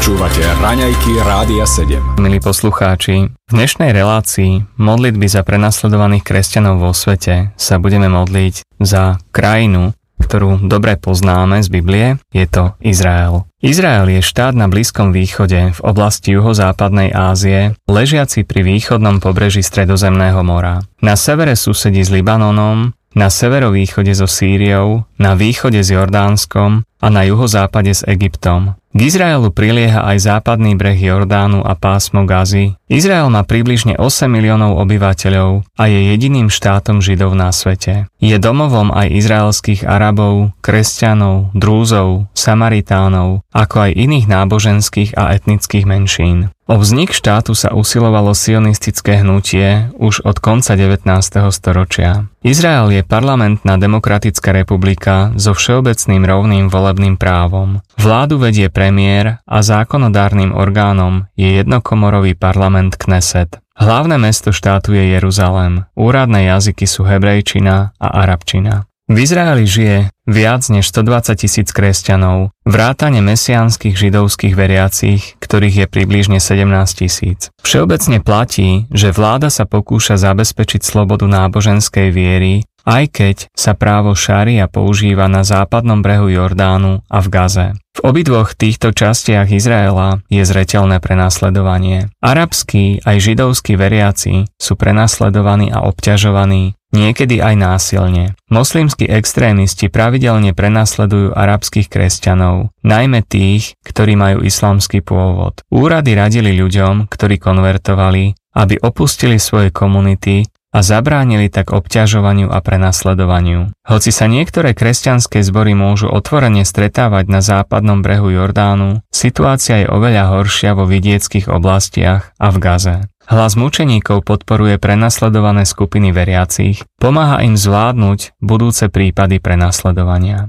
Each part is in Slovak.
Počúvate Raňajky Rádia 7. Milí poslucháči, v dnešnej relácii modlitby za prenasledovaných kresťanov vo svete sa budeme modliť za krajinu, ktorú dobre poznáme z Biblie, je to Izrael. Izrael je štát na Blízkom východe v oblasti juhozápadnej Ázie, ležiaci pri východnom pobreží Stredozemného mora. Na severe susedí s Libanonom, na severovýchode so Sýriou, na východe s Jordánskom a na juhozápade s Egyptom. K Izraelu prilieha aj západný breh Jordánu a pásmo Gazy. Izrael má približne 8 miliónov obyvateľov a je jediným štátom Židov na svete. Je domovom aj izraelských Arabov, kresťanov, Drúzov, Samaritánov, ako aj iných náboženských a etnických menšín. O vznik štátu sa usilovalo sionistické hnutie už od konca 19. storočia. Izrael je parlamentná demokratická republika so všeobecným rovným volebným právom. Vládu vedie premiér a zákonodárnym orgánom je jednokomorový parlament Kneset. Hlavné mesto štátu je Jeruzalém. Úradné jazyky sú hebrejčina a arabčina. V Izraeli žije viac než 120 000 kresťanov, vrátane mesiánskych židovských veriacich, ktorých je približne 17 000. Všeobecne platí, že vláda sa pokúša zabezpečiť slobodu náboženskej viery, aj keď sa právo šaria používa na západnom brehu Jordánu a v Gaze. V obidvoch týchto častiach Izraela je zreteľné prenasledovanie. Arabskí aj židovskí veriaci sú prenasledovaní a obťažovaní, niekedy aj násilne. Moslimskí extrémisti pravidelne prenasledujú arabských kresťanov, najmä tých, ktorí majú islamský pôvod. Úrady radili ľuďom, ktorí konvertovali, aby opustili svoje komunity a zabránili tak obťažovaniu a prenasledovaniu. Hoci sa niektoré kresťanské zbory môžu otvorene stretávať na západnom brehu Jordánu, situácia je oveľa horšia vo vidieckych oblastiach a v Gaze. Hlas mučeníkov podporuje prenasledované skupiny veriacich, pomáha im zvládnuť budúce prípady prenasledovania.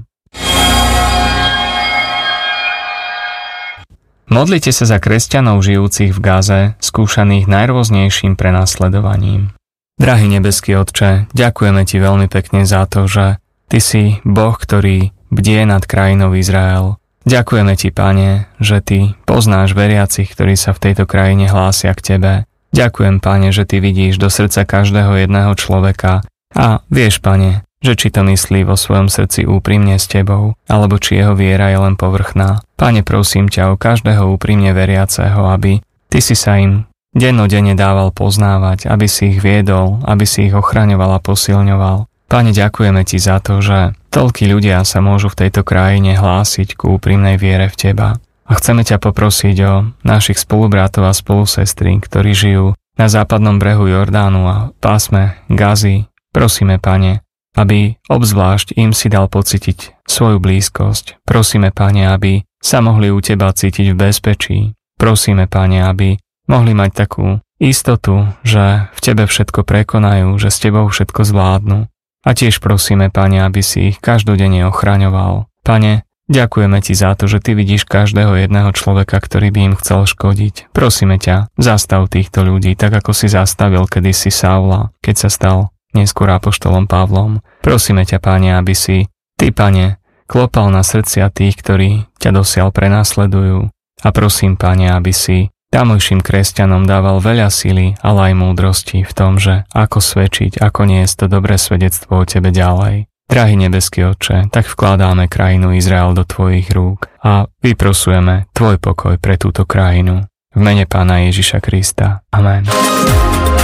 Modlite sa za kresťanov žijúcich v Gaze, skúšaných najrôznejším prenasledovaním. Drahý nebeský Otče, ďakujeme Ti veľmi pekne za to, že Ty si Boh, ktorý bdie nad krajinou Izrael. Ďakujeme Ti, Pane, že Ty poznáš veriacich, ktorí sa v tejto krajine hlásia k Tebe. Ďakujem, Pane, že Ty vidíš do srdca každého jedného človeka a vieš, Pane, že či to myslí vo svojom srdci úprimne s Tebou, alebo či jeho viera je len povrchná. Pane, prosím ťa o každého úprimne veriaceho, aby Ty si sa im dennodenne dával poznávať, aby si ich viedol, aby si ich ochraňoval a posilňoval. Pane, ďakujeme Ti za to, že toľkí ľudia sa môžu v tejto krajine hlásiť k úprimnej viere v Teba. A chceme ťa poprosiť o našich spolubratov a spolusestry, ktorí žijú na západnom brehu Jordánu a pásme Gazy. Prosíme, Pane, aby obzvlášť im si dal pocítiť svoju blízkosť. Prosíme, Pane, aby sa mohli u Teba cítiť v bezpečí. Prosíme, Pane, aby mohli mať takú istotu, že v Tebe všetko prekonajú, že s Tebou všetko zvládnu. A tiež prosíme, Pane, aby si ich každodenne ochraňoval. Pane, ďakujeme Ti za to, že Ty vidíš každého jedného človeka, ktorý by im chcel škodiť. Prosíme ťa, zastav týchto ľudí, tak ako si zastavil kedysi Saula, keď sa stal neskôr apoštolom Pavlom. Prosíme ťa, Pane, aby si Ty, Pane, klopal na srdcia tých, ktorí ťa dosiaľ prenasledujú. A prosím, Pane, aby si tamojším kresťanom dával veľa sily, ale aj múdrosti v tom, že ako svedčiť, ako niesť to dobré svedectvo o Tebe ďalej. Drahý nebeský Otče, tak vkladáme krajinu Izrael do Tvojich rúk a vyprosujeme Tvoj pokoj pre túto krajinu. V mene Pána Ježiša Krista. Amen.